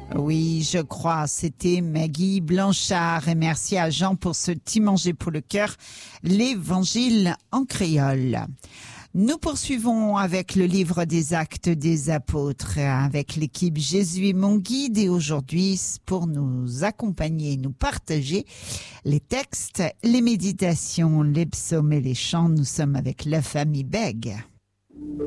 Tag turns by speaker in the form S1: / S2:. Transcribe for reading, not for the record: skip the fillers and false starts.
S1: Oui, je crois, c'était Maggie Blanchard. Et merci à Jean pour ce petit manger pour le cœur, l'évangile en créole. Nous poursuivons avec le livre des Actes des Apôtres, avec l'équipe Jésus est mon guide. Et aujourd'hui, pour nous accompagner et nous partager les textes, les méditations, les psaumes et les chants, nous sommes avec la famille Bègue.